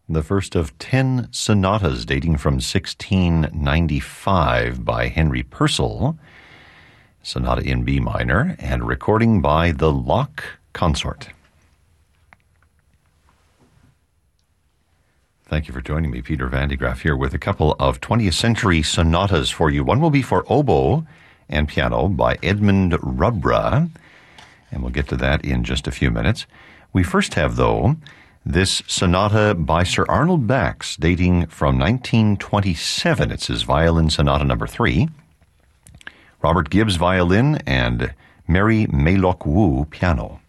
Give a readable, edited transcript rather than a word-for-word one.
the first of 10 sonatas dating from 1695 by Henry Purcell, sonata in B minor, and recording by the Locke Consort. Thank you for joining me. Peter Van de Graaff here with a couple of 20th century sonatas for you. One will be for oboe and piano by Edmund Rubra, and we'll get to that in just a few minutes. We first have, though, this sonata by Sir Arnold Bax, dating from 1927. It's his violin sonata number 3. Robert Gibbs violin and Mary Maylock Wu piano.